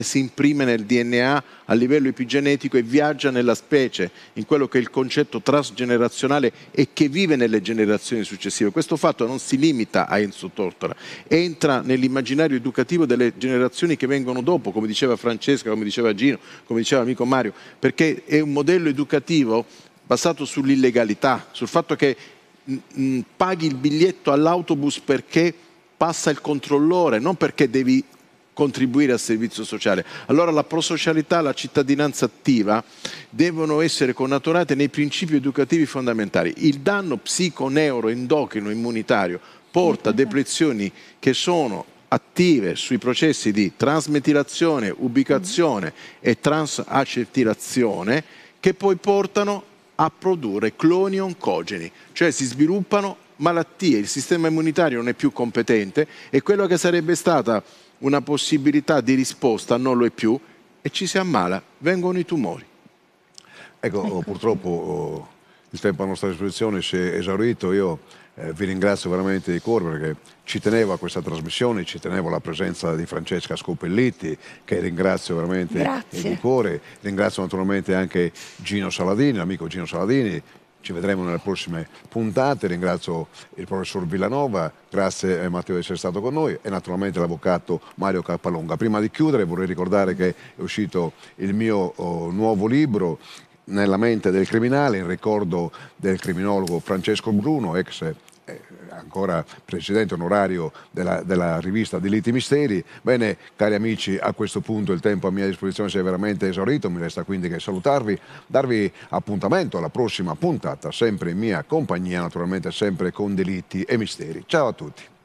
si imprime nel DNA a livello epigenetico e viaggia nella specie, in quello che è il concetto transgenerazionale e che vive nelle generazioni successive. Questo fatto non si limita a Enzo Tortora, entra nell'immaginario educativo delle generazioni che vengono dopo, come diceva Francesca, come diceva Gino, come diceva l'amico Mario, perché è un modello educativo basato sull'illegalità, sul fatto che paghi il biglietto all'autobus perché passa il controllore, non perché devi contribuire al servizio sociale. Allora la prosocialità, la cittadinanza attiva devono essere connaturate nei principi educativi fondamentali. Il danno psico-neuro-endocrino immunitario porta a depressioni che sono attive sui processi di trasmetilazione, ubicazione e transacetilazione, che poi portano a produrre cloni oncogeni, cioè si sviluppano malattie, il sistema immunitario non è più competente e quello che sarebbe stata una possibilità di risposta non lo è più e ci si ammala, vengono i tumori. Ecco, purtroppo il tempo a nostra disposizione si è esaurito. Io vi ringrazio veramente di cuore perché ci tenevo a questa trasmissione, ci tenevo alla presenza di Francesca Scopelliti, che ringrazio veramente di cuore. Ringrazio naturalmente anche Gino Saladini, l'amico Gino Saladini. Ci vedremo nelle prossime puntate. Ringrazio il professor Villanova, grazie Matteo di essere stato con noi e naturalmente l'avvocato Mario Cappalonga. Prima di chiudere vorrei ricordare che è uscito il mio nuovo libro, Nella mente del criminale, in ricordo del criminologo Francesco Bruno, ex ancora presidente onorario della rivista Delitti Misteri. Bene, cari amici, a questo punto il tempo a mia disposizione si è veramente esaurito, mi resta quindi che salutarvi, darvi appuntamento alla prossima puntata, sempre in mia compagnia, naturalmente sempre con Delitti e Misteri. Ciao a tutti.